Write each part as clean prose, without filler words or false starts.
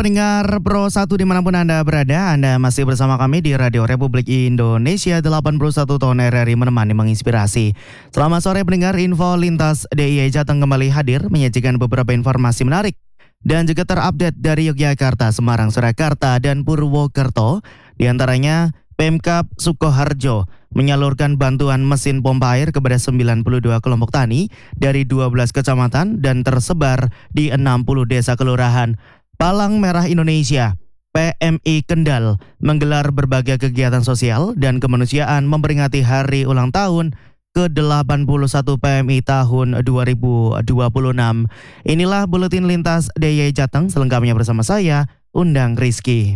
pendengar Pro 1 dimanapun Anda berada, Anda masih bersama kami di Radio Republik Indonesia 81 tahun RRI menemani menginspirasi. Selamat sore pendengar, info lintas DIY Jateng kembali hadir menyajikan beberapa informasi menarik dan juga terupdate dari Yogyakarta, Semarang, Surakarta, dan Purwokerto. Di antaranya Pemkab Sukoharjo menyalurkan bantuan mesin pompa air kepada 92 kelompok tani dari 12 kecamatan dan tersebar di 60 desa kelurahan. Palang Merah Indonesia PMI Kendal menggelar berbagai kegiatan sosial dan kemanusiaan memperingati hari ulang tahun ke-81 PMI tahun 2026. Inilah Buletin Lintas DIY Jateng, selengkapnya bersama saya, Undang Rizky.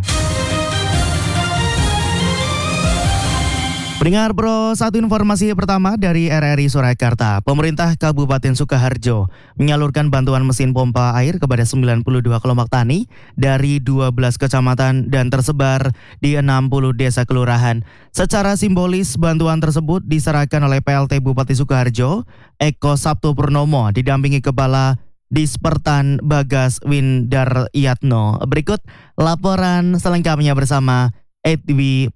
Pendengar Pro 1, informasi pertama dari RRI Surakarta. Pemerintah Kabupaten Sukoharjo menyalurkan bantuan mesin pompa air kepada 92 kelompok tani dari 12 kecamatan dan tersebar di 60 desa kelurahan. Secara simbolis, bantuan tersebut diserahkan oleh PLT Bupati Sukoharjo, Eko Sabto Purnomo, didampingi Kepala Dispertan Bagas Windaryatno. Berikut laporan selengkapnya bersama Edwi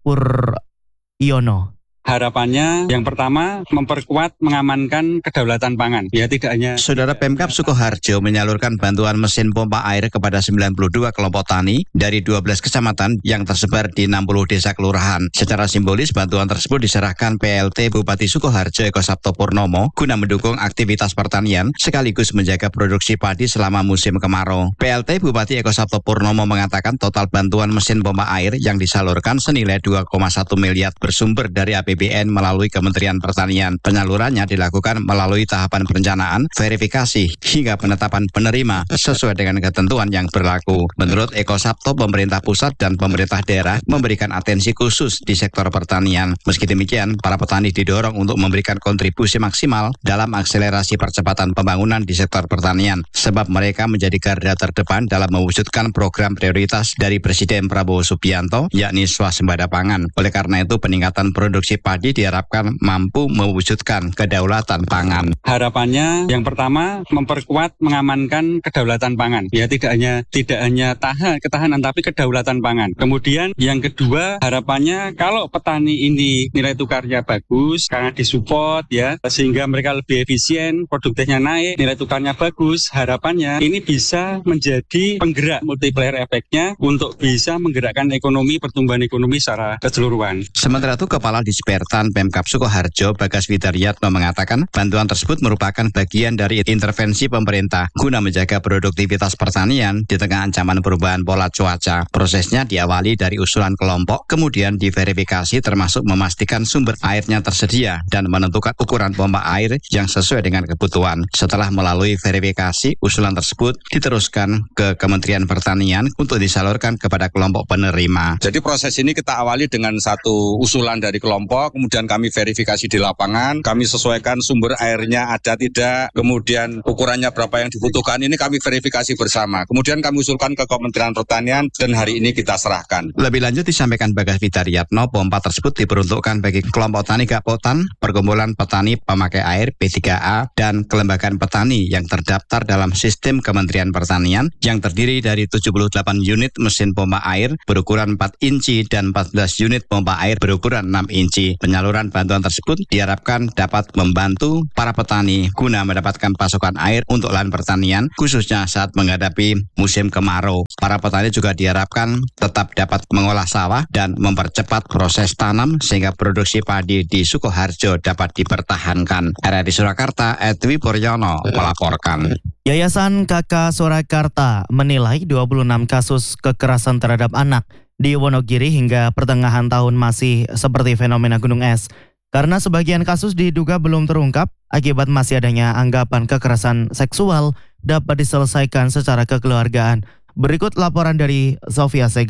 Puryono. Harapannya yang pertama memperkuat mengamankan kedaulatan pangan. Ya, tidak hanya Saudara Pemkab Sukoharjo menyalurkan bantuan mesin pompa air kepada 92 kelompok tani dari 12 kecamatan yang tersebar di 60 desa kelurahan. Secara simbolis bantuan tersebut diserahkan PLT Bupati Sukoharjo Eko Sabto Purnomo guna mendukung aktivitas pertanian sekaligus menjaga produksi padi selama musim kemarau. PLT Bupati Eko Sabto Purnomo mengatakan total bantuan mesin pompa air yang disalurkan senilai 2,1 miliar bersumber dari APBN melalui Kementerian Pertanian. Penyalurannya dilakukan melalui tahapan perencanaan, verifikasi, hingga penetapan penerima sesuai dengan ketentuan yang berlaku. Menurut Eko Sabto, pemerintah pusat dan pemerintah daerah memberikan atensi khusus di sektor pertanian. Meski demikian, para petani didorong untuk memberikan kontribusi maksimal dalam akselerasi percepatan pembangunan di sektor pertanian, sebab mereka menjadi garda terdepan dalam mewujudkan program prioritas dari Presiden Prabowo Subianto, yakni swasembada pangan. Oleh karena itu, peningkatan produksi padi diharapkan mampu mewujudkan kedaulatan pangan. Harapannya yang pertama memperkuat mengamankan kedaulatan pangan. Ya, tidak hanya ketahanan tapi kedaulatan pangan. Kemudian yang kedua, harapannya kalau petani ini nilai tukarnya bagus karena disupport ya, sehingga mereka lebih efisien, produktifnya naik, nilai tukarnya bagus, harapannya ini bisa menjadi penggerak multiplier efeknya untuk bisa menggerakkan ekonomi, pertumbuhan ekonomi secara keseluruhan. Sementara itu, Kepala Dispertan Pemkab Sukoharjo Bagas Windaryatno mengatakan bantuan tersebut merupakan bagian dari intervensi pemerintah guna menjaga produktivitas pertanian di tengah ancaman perubahan pola cuaca. Prosesnya diawali dari usulan kelompok, kemudian diverifikasi termasuk memastikan sumber airnya tersedia dan menentukan ukuran pompa air yang sesuai dengan kebutuhan. Setelah melalui verifikasi, usulan tersebut diteruskan ke Kementerian Pertanian untuk disalurkan kepada kelompok penerima. Jadi proses ini kita awali dengan satu usulan dari kelompok, kemudian kami verifikasi di lapangan, kami sesuaikan sumber airnya ada tidak, kemudian ukurannya berapa yang dibutuhkan, ini kami verifikasi bersama. Kemudian kami usulkan ke Kementerian Pertanian dan hari ini kita serahkan. Lebih lanjut disampaikan Bagas Windaryatno, pompa tersebut diperuntukkan bagi kelompok tani Gapotan, Perkumpulan Petani Pemakai Air P3A, dan Kelembagaan Petani yang terdaftar dalam sistem Kementerian Pertanian yang terdiri dari 78 unit mesin pompa air berukuran 4 inci dan 14 unit pompa air berukuran 6 inci. Penyaluran bantuan tersebut diharapkan dapat membantu para petani guna mendapatkan pasokan air untuk lahan pertanian, khususnya saat menghadapi musim kemarau. Para petani juga diharapkan tetap dapat mengolah sawah dan mempercepat proses tanam sehingga produksi padi di Sukoharjo dapat dipertahankan. RRI Surakarta, Edwi Puryono melaporkan. Yayasan KK Surakarta menilai 26 kasus kekerasan terhadap anak di Wonogiri hingga pertengahan tahun masih seperti fenomena gunung es. Karena sebagian kasus diduga belum terungkap akibat masih adanya anggapan kekerasan seksual dapat diselesaikan secara kekeluargaan. Berikut laporan dari Sofia Segaf.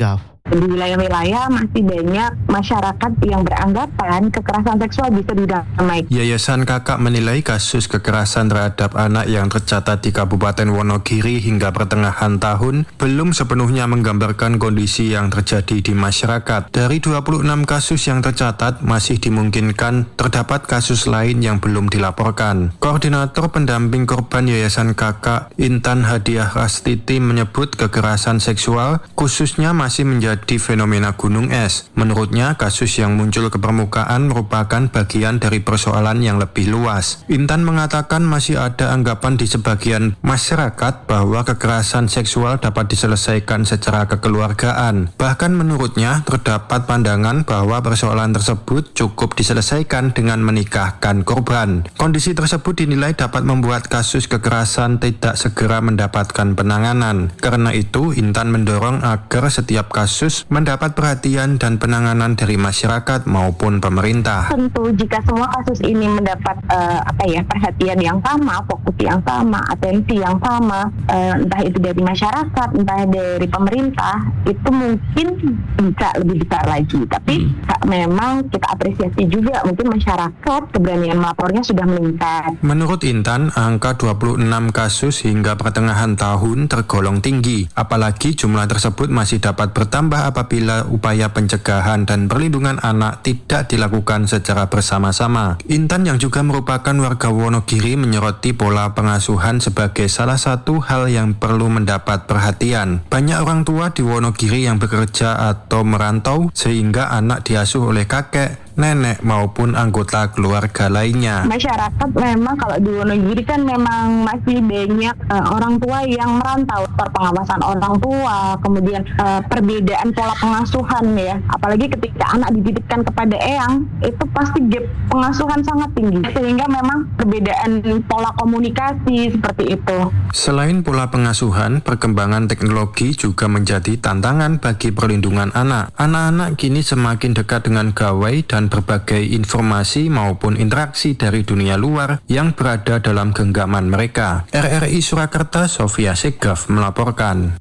Di wilayah-wilayah masih banyak masyarakat yang beranggapan kekerasan seksual bisa didamaikan. Yayasan Kakak menilai kasus kekerasan terhadap anak yang tercatat di Kabupaten Wonogiri hingga pertengahan tahun belum sepenuhnya menggambarkan kondisi yang terjadi di masyarakat. Dari 26 kasus yang tercatat, masih dimungkinkan terdapat kasus lain yang belum dilaporkan. Koordinator pendamping korban Yayasan Kakak, Intan Hadiah Rastiti, menyebut kekerasan seksual khususnya masih menjadi fenomena gunung es. Menurutnya, kasus yang muncul ke permukaan merupakan bagian dari persoalan yang lebih luas. Intan mengatakan masih ada anggapan di sebagian masyarakat bahwa kekerasan seksual dapat diselesaikan secara kekeluargaan. Bahkan menurutnya, terdapat pandangan bahwa persoalan tersebut cukup diselesaikan dengan menikahkan korban. Kondisi tersebut dinilai dapat membuat kasus kekerasan tidak segera mendapatkan penanganan. Karena itu, Intan mendorong agar setiap kasus mendapat perhatian dan penanganan dari masyarakat maupun pemerintah. Tentu jika semua kasus ini mendapat perhatian yang sama, fokus yang sama, atensi yang sama, entah itu dari masyarakat, entah dari pemerintah, itu mungkin bisa lebih besar lagi. Tapi memang kita apresiasi juga mungkin masyarakat keberanian melapornya sudah meningkat. Menurut Intan, angka 26 kasus hingga pertengahan tahun tergolong tinggi. Apalagi jumlah tersebut masih dapat bertambah apabila upaya pencegahan dan perlindungan anak tidak dilakukan secara bersama-sama. Intan yang juga merupakan warga Wonogiri menyoroti pola pengasuhan sebagai salah satu hal yang perlu mendapat perhatian. Banyak orang tua di Wonogiri yang bekerja atau merantau sehingga anak diasuh oleh kakek, nenek maupun anggota keluarga lainnya. Masyarakat memang kalau di Wonogiri kan memang masih banyak orang tua yang merantau. Pengawasan orang tua, kemudian perbedaan pola pengasuhan ya. Apalagi ketika anak dititipkan kepada eyang, itu pasti gap pengasuhan sangat tinggi. Sehingga memang perbedaan pola komunikasi seperti itu. Selain pola pengasuhan, perkembangan teknologi juga menjadi tantangan bagi perlindungan anak. Anak-anak kini semakin dekat dengan gawai dan berbagai informasi maupun interaksi dari dunia luar yang berada dalam genggaman mereka. RRI Surakarta, Sofia Segaf melaporkan.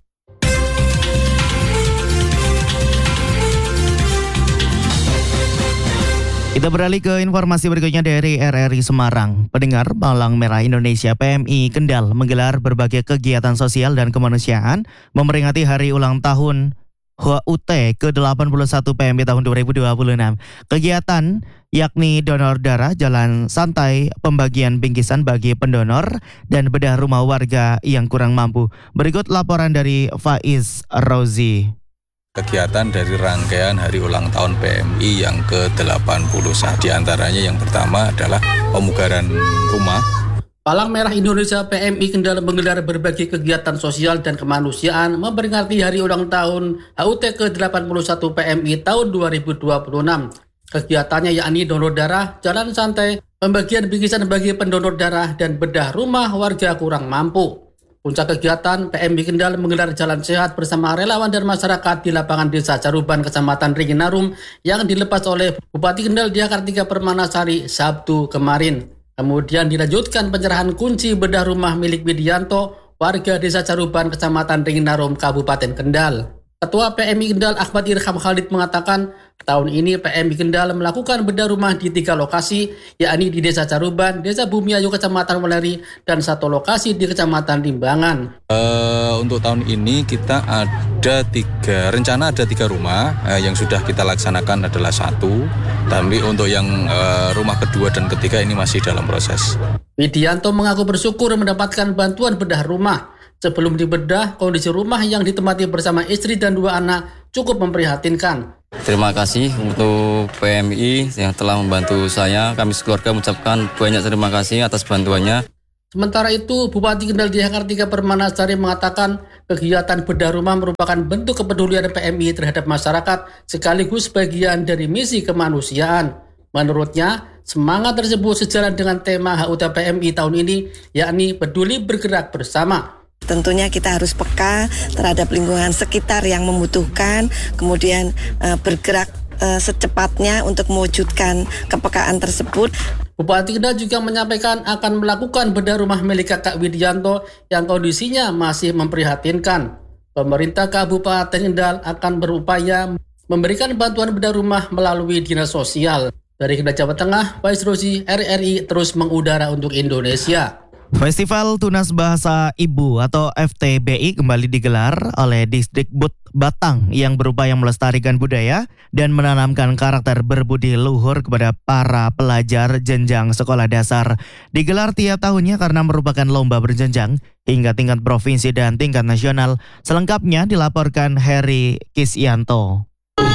Kita beralih ke informasi berikutnya dari RRI Semarang. Pendengar, Palang Merah Indonesia PMI Kendal menggelar berbagai kegiatan sosial dan kemanusiaan memperingati hari ulang tahun HUT ke-81 PMI tahun 2026. Kegiatan yakni donor darah, jalan santai, pembagian bingkisan bagi pendonor, dan bedah rumah warga yang kurang mampu. Berikut laporan dari Faiz Rozi. Kegiatan dari rangkaian hari ulang tahun PMI yang ke-81. Di antaranya yang pertama adalah pemugaran rumah. Palang Merah Indonesia PMI Kendal menggelar berbagai kegiatan sosial dan kemanusiaan memperingati hari ulang tahun HUT ke-81 PMI tahun 2026. Kegiatannya yakni donor darah, jalan santai, pembagian bingkisan bagi pendonor darah, dan bedah rumah warga kurang mampu. Puncak kegiatan, PMI Kendal menggelar jalan sehat bersama relawan dan masyarakat di lapangan Desa Caruban, Kecamatan Ringinarum yang dilepas oleh Bupati Kendal Dyah Kartika Permanasari Sabtu kemarin. Kemudian dilanjutkan penyerahan kunci bedah rumah milik Widianto, warga Desa Caruban, Kecamatan Ringinarum, Kabupaten Kendal. Ketua PMI Kendal Ahmad Irham Khalid mengatakan, tahun ini PMI Kendal melakukan bedah rumah di 3 lokasi, yakni di Desa Caruban, Desa Bumiayu, Kecamatan Weleri, dan 1 lokasi di Kecamatan Limbangan. Untuk tahun ini kita rencana ada 3 rumah, yang sudah kita laksanakan adalah 1, tapi untuk yang rumah kedua dan ketiga ini masih dalam proses. Widianto mengaku bersyukur mendapatkan bantuan bedah rumah. Sebelum dibedah, kondisi rumah yang ditempati bersama istri dan 2 anak cukup memprihatinkan. Terima kasih untuk PMI yang telah membantu saya. Kami sekeluarga mengucapkan banyak terima kasih atas bantuannya. Sementara itu, Bupati Kendal Dyah Kartika Permanasari mengatakan kegiatan bedah rumah merupakan bentuk kepedulian PMI terhadap masyarakat sekaligus bagian dari misi kemanusiaan. Menurutnya, semangat tersebut sejalan dengan tema HUT PMI tahun ini, yakni peduli bergerak bersama. Tentunya kita harus peka terhadap lingkungan sekitar yang membutuhkan, kemudian bergerak secepatnya untuk mewujudkan kepekaan tersebut. Bupati Kendal juga menyampaikan akan melakukan bedah rumah milik Kakak Widianto yang kondisinya masih memprihatinkan. Pemerintah Kabupaten Kendal akan berupaya memberikan bantuan bedah rumah melalui Dinas Sosial. Dari Kendal, Jawa Tengah, Faiz Rozi, RRI terus mengudara untuk Indonesia. Festival Tunas Bahasa Ibu atau FTBI kembali digelar oleh Disdikbud Batang yang berupaya melestarikan budaya dan menanamkan karakter berbudi luhur kepada para pelajar jenjang sekolah dasar. Digelar tiap tahunnya karena merupakan lomba berjenjang hingga tingkat provinsi dan tingkat nasional. Selengkapnya dilaporkan Heri Kisyanto.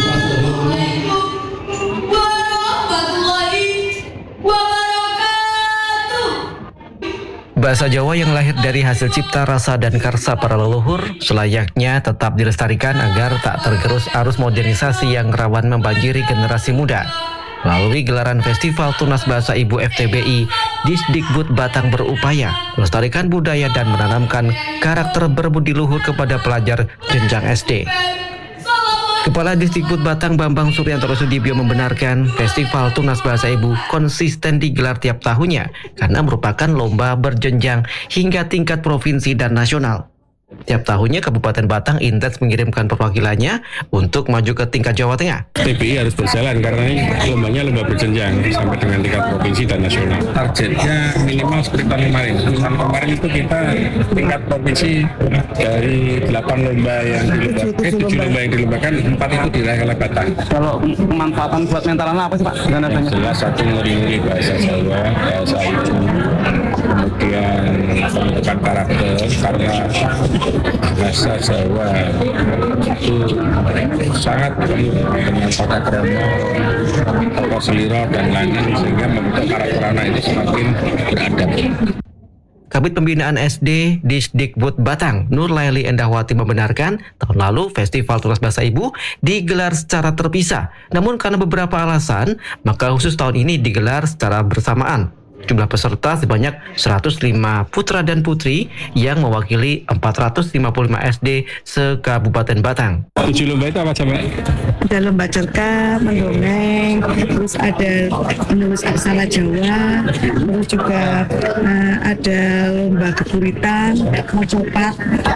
Bahasa Jawa yang lahir dari hasil cipta rasa dan karsa para leluhur selayaknya tetap dilestarikan agar tak tergerus arus modernisasi yang rawan membanjiri generasi muda. Melalui gelaran Festival Tunas Bahasa Ibu FTBI, Disdikbud Batang berupaya melestarikan budaya dan menanamkan karakter berbudi luhur kepada pelajar jenjang SD. Kepala Disdikbud Batang Bambang Suryantoro Sudibyo membenarkan Festival Tunas Bahasa Ibu konsisten digelar tiap tahunnya karena merupakan lomba berjenjang hingga tingkat provinsi dan nasional. Tiap tahunnya Kabupaten Batang intens mengirimkan perwakilannya untuk maju ke tingkat Jawa Tengah. TBI harus berjalan karena ini lombanya lomba berjenjang sampai dengan tingkat provinsi dan nasional. Targetnya minimal seperti tahun kemarin. Tahun kemarin itu kita tingkat provinsi dari 8 lomba yang dilombakan, 7 lomba yang dilombakan, 4 itu diraih oleh Batang. Kalau pemanfaatan buat mental anak apa sih Pak? Yang jelas satu ngeri-ngeri bahasa Jawa, bahasa Ibu, kemudian pembentukan karakter karena bahasa Jawa itu sangat penuh dengan tata krama, tata selira dan lain-lain sehingga membentuk karakter anak itu semakin beradab. Kabid Pembinaan SD Disdikbud Batang, Nur Laili Endahwati membenarkan tahun lalu Festival Tunas Bahasa Ibu digelar secara terpisah. Namun karena beberapa alasan, maka khusus tahun ini digelar secara bersamaan. Jumlah peserta sebanyak 105 putra dan putri yang mewakili 455 SD se-Kabupaten Batang. 7 lomba itu apa aja, Mbak? Ada lomba cerita, mendongeng, terus ada menulis aksara Jawa, terus juga ada lomba keburitan, mocopat,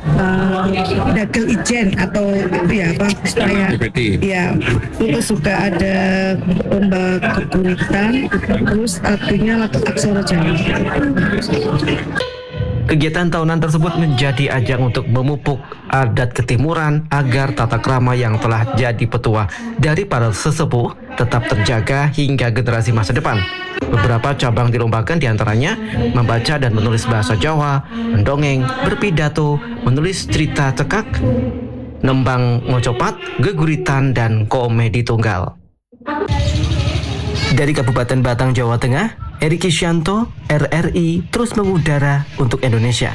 dagel ijen atau ya apa supaya ya, terus juga ada lomba keburitan, terus artinya aksara Jawa. Kegiatan tahunan tersebut menjadi ajang untuk memupuk adat ketimuran agar tata krama yang telah jadi petua dari para sesepuh tetap terjaga hingga generasi masa depan. Beberapa cabang dilombakan diantaranya membaca dan menulis bahasa Jawa, mendongeng, berpidato, menulis cerita cekak, nembang mocopat, geguritan, dan komedi tunggal. Dari Kabupaten Batang, Jawa Tengah, Heri Kisyanto, RRI terus mengudara untuk Indonesia.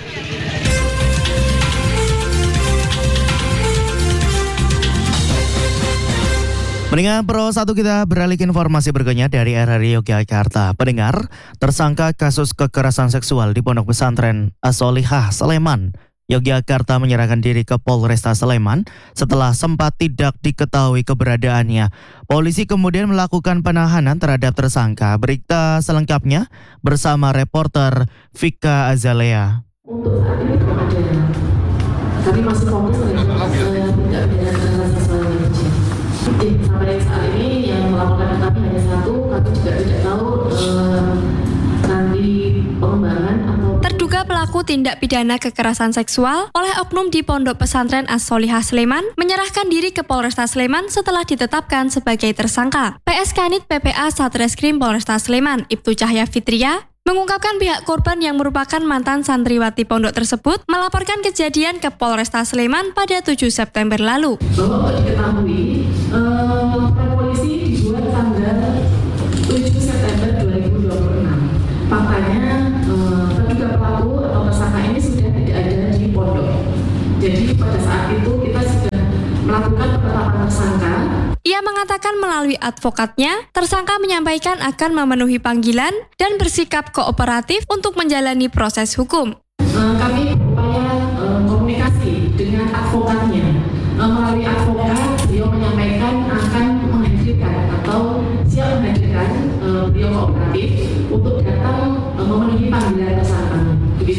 Pendengar Pro 1 kita beralih ke informasi berikutnya dari RRI Yogyakarta. Pendengar, tersangka kasus kekerasan seksual di Pondok Pesantren As-Solihah Sleman, Yogyakarta menyerahkan diri ke Polresta Sleman setelah sempat tidak diketahui keberadaannya. Polisi kemudian melakukan penahanan terhadap tersangka. Berita selengkapnya bersama reporter Vika Azalea. Untuk saat ini belum ada. Kami masih fokus pada tindak pidana kekerasan seksual yang kecil. Sampai saat ini yang melaporkan kami hanya satu. Kami juga tidak tahu nanti pengembangan atau. Terduga pelaku tindak pidana kekerasan seksual oleh oknum di Pondok Pesantren As-Solihah Sleman menyerahkan diri ke Polresta Sleman setelah ditetapkan sebagai tersangka. PS Kanit PPA Satreskrim Polresta Sleman, Ibtu Cahya Fitria, mengungkapkan pihak korban yang merupakan mantan santriwati pondok tersebut melaporkan kejadian ke Polresta Sleman pada 7 September lalu. Bahwa untuk diketahui, polisi dibuat tanggal 7 September 2026. Faktanya, terduga pelaku atau tersangka ini sudah tidak ada di pondok. Jadi pada saat itu kita sudah melakukan penetapan tersangka. Ia mengatakan melalui advokatnya, tersangka menyampaikan akan memenuhi panggilan dan bersikap kooperatif untuk menjalani proses hukum. Kami berupaya komunikasi dengan advokatnya. Melalui advokat, beliau menyampaikan akan menghadirkan atau siap menghadirkan beliau kooperatif untuk datang memenuhi panggilan tersangka. Begitu.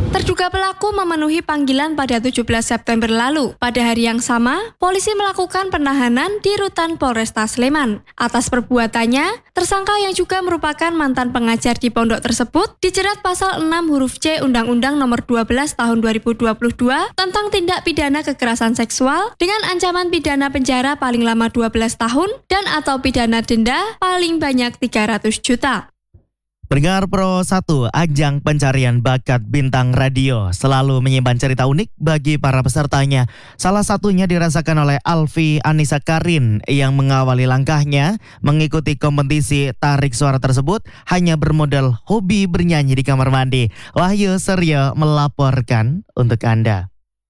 Terduga pelaku memenuhi panggilan pada 17 September lalu. Pada hari yang sama, polisi melakukan penahanan di Rutan Polresta Sleman. Atas perbuatannya, tersangka yang juga merupakan mantan pengajar di pondok tersebut dijerat pasal 6 huruf C Undang-Undang Nomor 12 Tahun 2022 tentang tindak pidana kekerasan seksual dengan ancaman pidana penjara paling lama 12 tahun dan atau pidana denda paling banyak 300 juta. Pendengar Pro 1, ajang pencarian bakat bintang radio selalu menyimpan cerita unik bagi para pesertanya. Salah satunya dirasakan oleh Alfi Anissa Karin yang mengawali langkahnya mengikuti kompetisi tarik suara tersebut hanya bermodal hobi bernyanyi di kamar mandi. Wahyu Suryo melaporkan untuk Anda.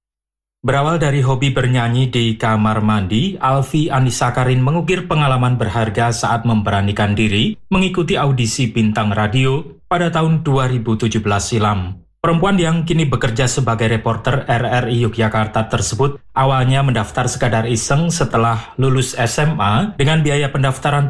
Berawal dari hobi bernyanyi di kamar mandi, Alfi Anissa Karin mengukir pengalaman berharga saat memberanikan diri mengikuti audisi bintang radio pada tahun 2017 silam. Perempuan yang kini bekerja sebagai reporter RRI Yogyakarta tersebut awalnya mendaftar sekadar iseng setelah lulus SMA dengan biaya pendaftaran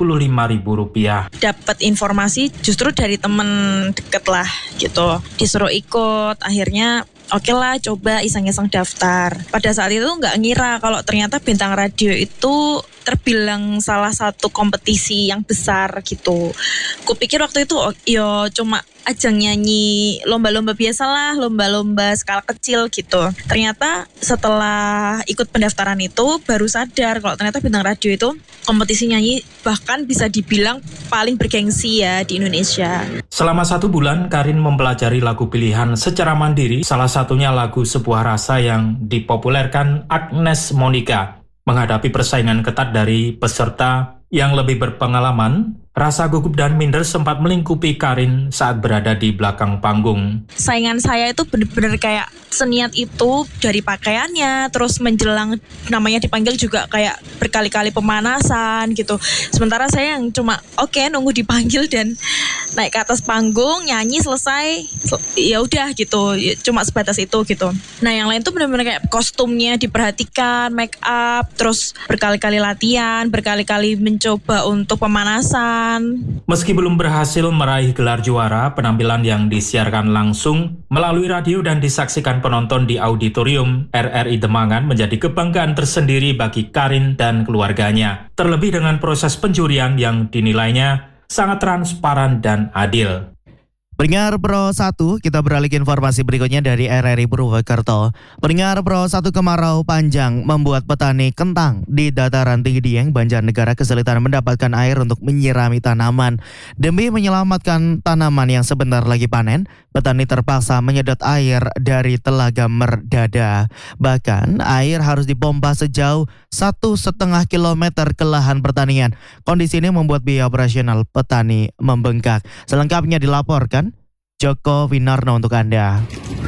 Rp75.000. Dapat informasi justru dari temen deket lah gitu, disuruh ikut, akhirnya oke lah, coba iseng-iseng daftar. Pada saat itu nggak ngira kalau ternyata bintang radio itu terbilang salah satu kompetisi yang besar gitu. Kupikir waktu itu yo cuma ajang nyanyi lomba-lomba biasalah, lomba-lomba skala kecil gitu. Ternyata setelah ikut pendaftaran itu baru sadar kalau ternyata bintang radio itu kompetisi nyanyi bahkan bisa dibilang paling bergengsi ya di Indonesia. Selama 1 bulan, Karin mempelajari lagu pilihan secara mandiri, salah satunya lagu Sebuah Rasa yang dipopulerkan Agnes Monica. Menghadapi persaingan ketat dari peserta yang lebih berpengalaman, rasa gugup dan minder sempat melingkupi Karin saat berada di belakang panggung. Saingan saya itu benar-benar kayak seniat itu dari pakaiannya, terus menjelang namanya dipanggil juga kayak berkali-kali pemanasan gitu. Sementara saya yang cuma nunggu dipanggil dan naik ke atas panggung, nyanyi selesai, ya udah gitu, cuma sebatas itu gitu. Nah yang lain tuh benar-benar kayak kostumnya diperhatikan, make up, terus berkali-kali latihan, berkali-kali mencoba untuk pemanasan. Meski belum berhasil meraih gelar juara, penampilan yang disiarkan langsung melalui radio dan disaksikan penonton di auditorium RRI Demangan menjadi kebanggaan tersendiri bagi Karin dan keluarganya. Terlebih dengan proses penjurian yang dinilainya sangat transparan dan adil. Pendengar Pro 1, kita beralih ke informasi berikutnya dari RRI Purwokerto. Pendengar Pro 1, kemarau panjang membuat petani kentang di dataran tinggi Dieng, Banjarnegara kesulitan mendapatkan air untuk menyirami tanaman. Demi menyelamatkan tanaman yang sebentar lagi panen, petani terpaksa menyedot air dari Telaga Merdada. Bahkan air harus dipompa sejauh 1,5 kilometer ke lahan pertanian. Kondisi ini membuat biaya operasional petani membengkak. Selengkapnya dilaporkan Joko Winarno untuk Anda.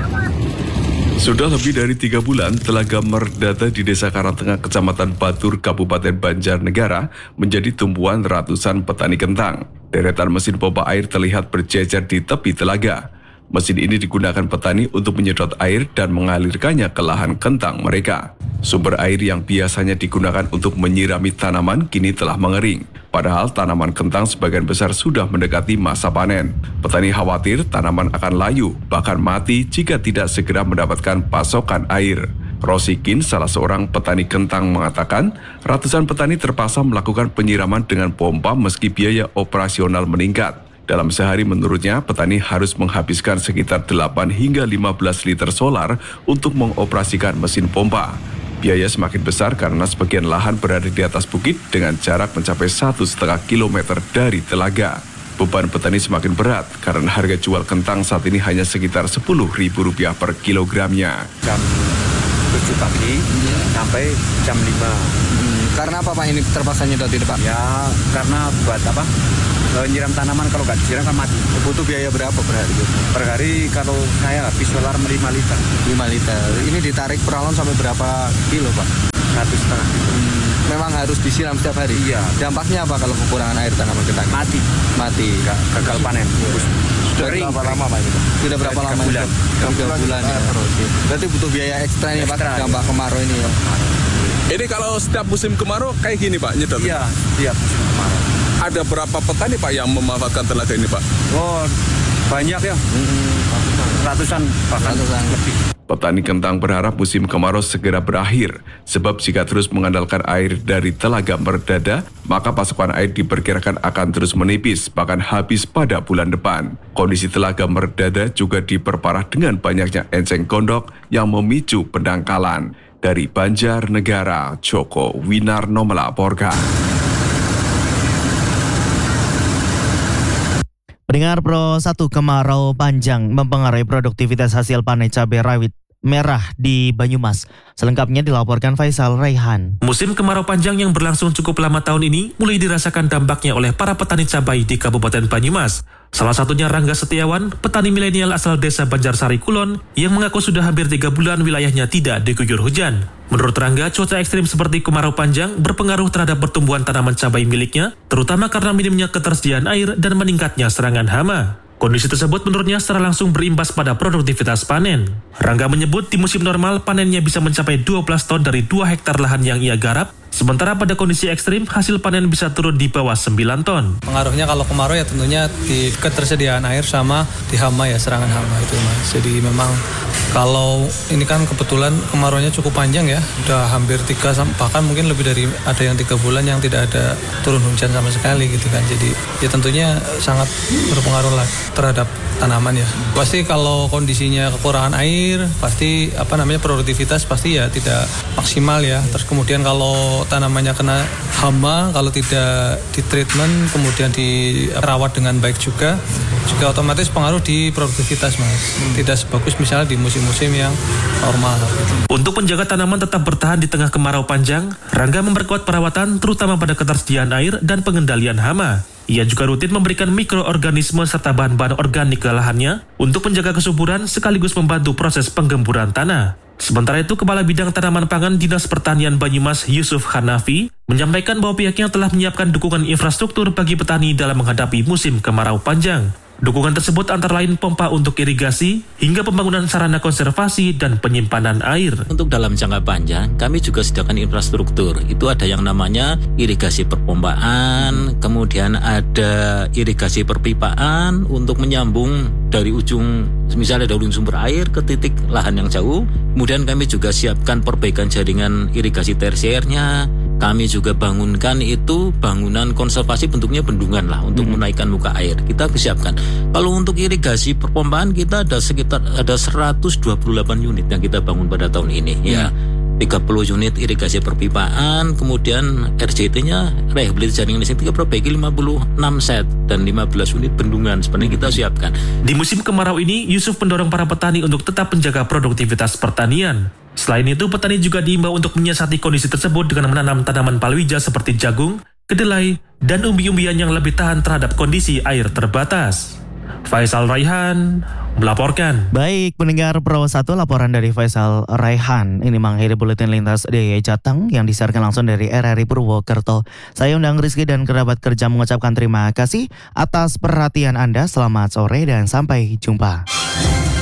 Sudah lebih dari 3 bulan, Telaga Merdada di Desa Karangtengah, Kecamatan Batur, Kabupaten Banjarnegara menjadi tumpuan ratusan petani kentang. Deretan mesin pompa air terlihat berjejer di tepi telaga. Mesin ini digunakan petani untuk menyedot air dan mengalirkannya ke lahan kentang mereka. Sumber air yang biasanya digunakan untuk menyirami tanaman kini telah mengering. Padahal tanaman kentang sebagian besar sudah mendekati masa panen. Petani khawatir tanaman akan layu, bahkan mati jika tidak segera mendapatkan pasokan air. Rosikin, salah seorang petani kentang, mengatakan ratusan petani terpaksa melakukan penyiraman dengan pompa meski biaya operasional meningkat. Dalam sehari menurutnya, petani harus menghabiskan sekitar 8 hingga 15 liter solar untuk mengoperasikan mesin pompa. Biaya semakin besar karena sebagian lahan berada di atas bukit dengan jarak mencapai 1,5 kilometer dari telaga. Beban petani semakin berat karena harga jual kentang saat ini hanya sekitar Rp10.000 per kilogramnya. Jam 7 pagi sampai jam 5. Karena apa Pak ini terpaksa nyedot itu Pak? Ya karena buat apa? Nyiram tanaman kalau nggak disiram kan mati. Butuh biaya berapa per hari? Per hari kalau saya habis solar 5 liter. 5 liter. Ini ditarik per galon sampai berapa kilo Pak? 1,5. Memang harus disiram setiap hari? Iya. Dampaknya apa kalau kekurangan air tanaman kentang? Mati. Gagal panen. Sudah berapa lama Pak itu? Sudah berapa lama? 3 bulan. 3 bulan ya. Terus. Berarti butuh biaya ekstra nih Pak, dampak kemarau ini ya. Ini kalau setiap musim kemarau kayak gini Pak, nyedot? Iya, setiap musim kemarau. Ada berapa petani Pak yang memanfaatkan tenaga ini Pak? Oh, banyak ya. ratusan lebih. Petani kentang berharap musim kemarau segera berakhir, sebab jika terus mengandalkan air dari Telaga Merdada, maka pasokan air diperkirakan akan terus menipis, bahkan habis pada bulan depan. Kondisi Telaga Merdada juga diperparah dengan banyaknya enceng gondok yang memicu pendangkalan. Dari Banjarnegara, Joko Winarno melaporkan. Pendengar Pro 1, kemarau panjang mempengaruhi produktivitas hasil panen cabai rawit merah di Banyumas. Selengkapnya dilaporkan Faisal Raihan. Musim kemarau panjang yang berlangsung cukup lama tahun ini mulai dirasakan dampaknya oleh para petani cabai di Kabupaten Banyumas. Salah satunya Rangga Setiawan, petani milenial asal desa Banjarsari Kulon, yang mengaku sudah hampir 3 bulan wilayahnya tidak diguyur hujan. Menurut Rangga, cuaca ekstrim seperti kemarau panjang berpengaruh terhadap pertumbuhan tanaman cabai miliknya, terutama karena minimnya ketersediaan air dan meningkatnya serangan hama. Kondisi tersebut menurutnya secara langsung berimbas pada produktivitas panen. Rangga menyebut di musim normal panennya bisa mencapai 12 ton dari 2 hektar lahan yang ia garap, sementara pada kondisi ekstrim hasil panen bisa turun di bawah 9 ton. Pengaruhnya kalau kemarau ya tentunya di ketersediaan air sama di hama ya, serangan hama itu Mas. Jadi memang kalau ini kan kebetulan kemaraunya cukup panjang ya, udah hampir 3 bahkan mungkin lebih dari ada yang 3 bulan yang tidak ada turun hujan sama sekali gitu kan. Jadi ya tentunya sangat berpengaruh lah terhadap tanaman ya. Pasti kalau kondisinya kekurangan air, pasti produktivitas pasti ya tidak maksimal ya. Terus kemudian kalau tanamannya kena hama, kalau tidak di treatment kemudian dirawat dengan baik juga otomatis pengaruh di produktivitas Mas. Tidak sebagus misalnya di musim-musim yang normal. Untuk menjaga tanaman tetap bertahan di tengah kemarau panjang, Rangga memperkuat perawatan terutama pada ketersediaan air dan pengendalian hama. Ia juga rutin memberikan mikroorganisme serta bahan-bahan organik ke lahannya untuk menjaga kesuburan sekaligus membantu proses penggemburan tanah. Sementara itu, Kepala Bidang Tanaman Pangan Dinas Pertanian Banyumas Yusuf Hanafi menyampaikan bahwa pihaknya telah menyiapkan dukungan infrastruktur bagi petani dalam menghadapi musim kemarau panjang. Dukungan tersebut antara lain pompa untuk irigasi hingga pembangunan sarana konservasi dan penyimpanan air. Untuk dalam jangka panjang, kami juga sediakan infrastruktur. Itu ada yang namanya irigasi perpompaan, kemudian ada irigasi perpipaan untuk menyambung dari ujung, misalnya dari sumber air ke titik lahan yang jauh. Kemudian kami juga siapkan perbaikan jaringan irigasi tersiernya. Kami juga bangunkan itu bangunan konservasi, bentuknya bendungan lah untuk menaikkan muka air. Kita siapkan. Kalau untuk irigasi perpompaan kita ada sekitar 128 unit yang kita bangun pada tahun ini ya. 30 unit irigasi perpipaan, kemudian RJT-nya rehabilitasi jaringan listrik kita perbaiki 56 set dan 15 unit bendungan sebenarnya kita siapkan. Di musim kemarau ini, Yusuf mendorong para petani untuk tetap menjaga produktivitas pertanian. Selain itu, petani juga diimbau untuk menyiasati kondisi tersebut dengan menanam tanaman palawija seperti jagung, kedelai, dan umbi-umbian yang lebih tahan terhadap kondisi air terbatas. Faisal Raihan melaporkan. Baik, pendengar Pro 1, laporan dari Faisal Raihan. Ini mengakhiri buletin lintas DIY Jateng yang disiarkan langsung dari RRI Purwokerto. Saya undang Rizky dan kerabat kerja mengucapkan terima kasih atas perhatian Anda. Selamat sore dan sampai jumpa.